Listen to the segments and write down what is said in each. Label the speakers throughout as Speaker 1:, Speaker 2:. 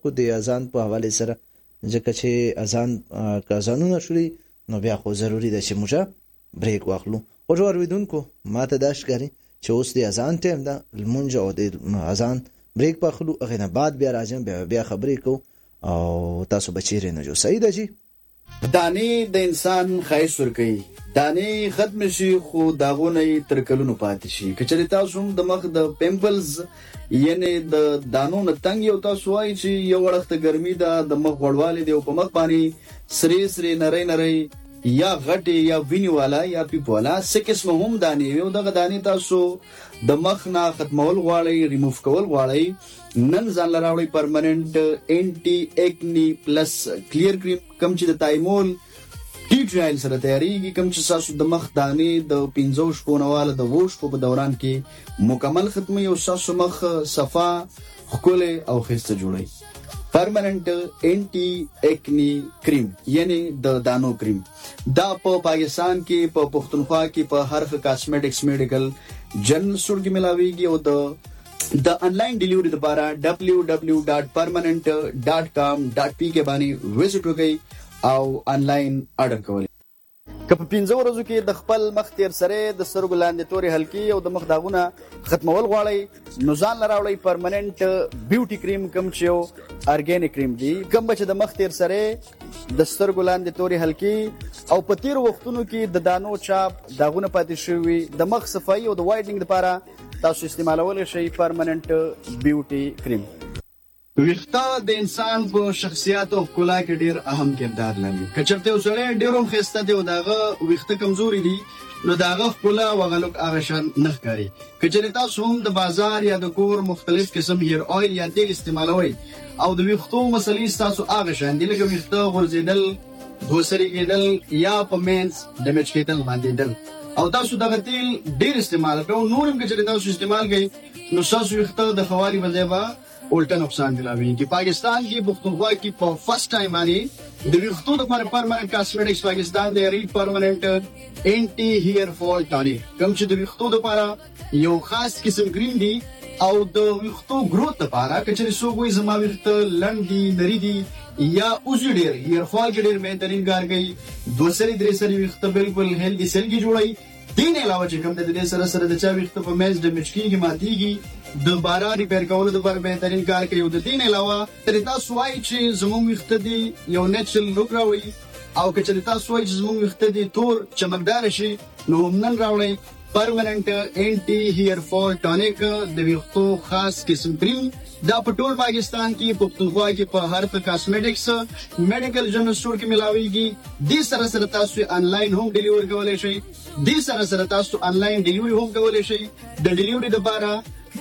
Speaker 1: کو د اذان په حواله سره، ځکه چې اذانونه شولي نو بیا خو ضروری ده چې موږ بریک واخلو. او جوړ ویدونکو ماته دا ښکاري چې اوس د اذان ټیم ده، لمونځ او د اذان بریک واخلو، هغه نه بعد بیا راځم بیا خبرې کو او تاسو بچیرې نه جو. صحیح ده جی.
Speaker 2: دانې د انسان خایس ورکوي، دانې ختم شي خو داغونه تر کلونو پاتې شي. کچې تاسو هم د مخ د پیمپلز یعنی د دانو نه تنګ یو، تاسو وایي چې یو وخت ګرمي ده، د مخ غوړوالی دی او په مخ باندې سری نری یا غټي یا ویني والا یا پیپوالا سکس هم دانې یو. دغه دانې تاسو د مخ نه ختمول غواړئ، ریموف کول غواړئ، نن ځان لراوړئ پرمننت انټي ایکنی پلس کلیر کریم کم چې د تایمول ټی ټرایل سره تیاریږي، کم چې تاسو د مخ دانې د 15 شپو نه والا د 20 شپو په دوران کې مکمل ختمي او تاسو مخ صفا خکله او خسته جوړي. پرمننت انټي ایکنی کریم یعنی د دانو کریم دا په پاکستان کې په پښتونخوا کې په هر کاسمیټکس میډیکل جنرل سټور کې ملاويږي او د انلاین ډیلیوري لپاره www.permanent.com.pk باندې وزټ وکړئ او انلاین آرډر کوئ. که په 15 ورځو کې د خپل مخ تیر سره د سترګو لاندې تورې حلقې او د مخ داغونه ختمول غواړئ نو ځان لراوړئ پرمننت بیوټي کریم کم چې یو ارګینیک کریم دی، کم چې د مخ تیر سره د سترګو لاندې تورې حلقې او په تیر وختونو کې د دانو چاپ داغونه پاتې شوي د مخ صفایي او د وایډنګ لپاره تاسو استعمالولی شئ پرمننت بیوټي کریم. ویښته د انسان په شخصیت او ښکلا کې ډېر اهم کردار لري. که چېرته یو سړی ډېر هم ښایسته دی او د هغه ویښته کمزوري دي نو د هغه ښکلا او هغه لوک هغه شان نه ښکاري. که چېرې تاسو هم د بازار یا د کور مختلف قسم هیر آیل یا تیل استعمالوئ او د ویښتو مسلې ستاسو هغه شان دي لکه ویښته غورځېدل، دوسري کېدل یا په مینځ ډیمیج کېدل باندېدل او تاسو دغه تیل ډېر استعمال کوئ، نور هم که چېرې تاسو استعمال کوئ نو ستاسو ویښته د ښه والي په ځای به الټا نقصان دلاوي. پاکستان کې پښتونخوا کې په فرست ټایم باندې د ویښتو لپاره پرمننت کاسمیټکس پاکستان د ری پرمننت انټي هیر فال ټانیک کوم چې د ویښتو لپاره یو خاص قسم کریم دی او د ویښتو گروث لپاره که چېرې څوک وایي زما ویښته لنډ دي، نري دي یا اوږي ډېر هیر فال کې ډېر بهترین کار کوي. 2 سری 3 سری ویښته بالکل هیلدي سیلګي جوړوي. دې نه علاوه چې کوم د دې سره د چا ویښته په میز ډیمیج کېږي ماتېږي د بارا ریپیر کولو لپاره بهترین کار کوي. د دې نه علاوه تاسو وایي چې زموږ ویښته دي یو نیچرل لوک راوړي او که چېرې تاسو وایي چې زموږ ویښته دي تور چمکدار شي نو نن راوړئ پرمننت انټي هیر فال ټانیک د ویښتو خاص قسم کریم. دا په ټول پاکستان کې پښتونخوا کې په هر کاسمیټکس میډیکل جنرل سټور کې ملاويږي. دې سره تاسو انلاین هم ډیلیور کولای شئ. دې سره تاسو انلاین ډیلیوري هم کولای شئ. د ډیلیوري لپاره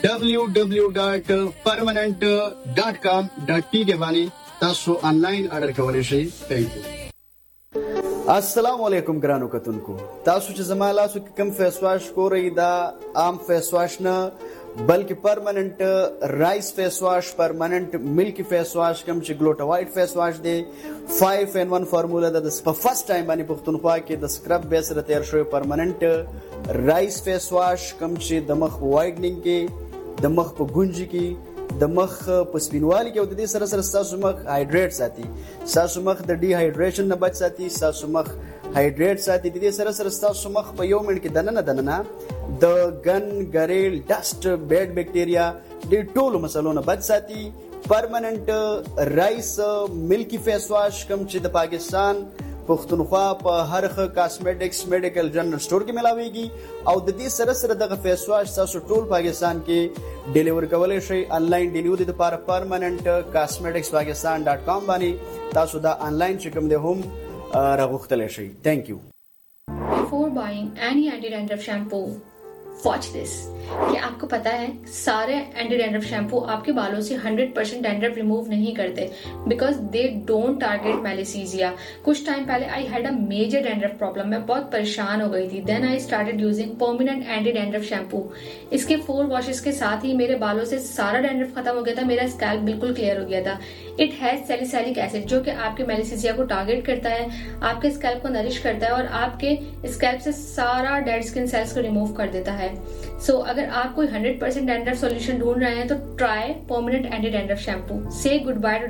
Speaker 2: www.permanent.com.pk باندې تاسو انلاین آرډر کولای شئ. تھینک یو. السلام علیکم ګرانو کتونکو، تاسو چې زما لاسو کې کم فیس واش کورئ دا عام فیس واش نه بلکې پرمننت رائس فیس واش، پرمننت ملکی فیس واش کم چې ګلوټاوایډ فیس واش دی 5-in-1 فارمولا ده. د فرست ټایم باندې پښتونخوا کې د سکرب بیس سره تیار شوی پرمننت رائس فیس واش کم چې د مخ وایډنینګ کې، د مخ په ګونجي کې، د مخ په سپینوالي کې او د دې سره تاسو مخ هایډریټ ساتي، تاسو مخ د ډي هایډریشن نه بچ ساتي، تاسو مخ هایډریټ ساتي. د دې سره تاسو مخ په یو منټ کې دننه د ګن ګریل ډسټ بیډ بیکټیریا د ټولو مسلو نه بچ ساتي. پرمننت رائس ملکی فیس واش کوم چې د پاکستان پښتونخوا په هر کاسمیټکس میډیکل جنرل سټور کې ملاويږي او د دې سره دغه فیس واش تاسو ټول پاکستان کې ډیلیور کولای شئ. انلاین ډیلیوري لپاره permanent.casmetics.pakistan.com باندې تاسو دا انلاین چې کوم دی هم راغوښتلی شئ. تھینک یو.
Speaker 3: Before buying any anti-dandruff shampoo, watch this. क्या आपको पता है सारे एंटी डैंड्रफ शैम्पू आपके बालों से 100% डैंड्रफ रिमूव नहीं करते बिकॉज दे डोंट टारगेट मेलिसीजिया. कुछ टाइम पहले I had a major dandruff problem, मैं बहुत परेशान हो गई थी. Then I started using permanent anti dandruff shampoo. इसके 4 वॉशेस के साथ ही मेरे बालों से सारा डैंड्रफ खत्म हो गया था, मेरा स्कैल्प बिल्कुल क्लियर हो गया था. इट हैज सैलिसिलिक एसिड जो कि आपके मेलिसीजिया को टारगेट करता है, आपके स्कैल्प को नरिश करता है और आपके स्कैल्प से सारा डेड स्किन सेल्स को रिमूव कर देता है. सो अगर आप कोई 100% डैंड्रफ सॉल्यूशन ढूंढ रहे हैं तो try permanent anti dandruff shampoo. से गुड बाय टू